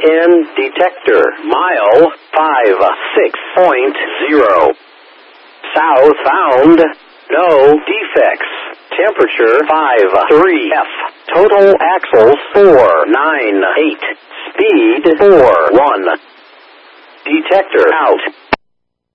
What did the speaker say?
10 detector. Mile 56.0. South found. No defects. Temperature 53F. Total axles 498. Speed 41. Detector out.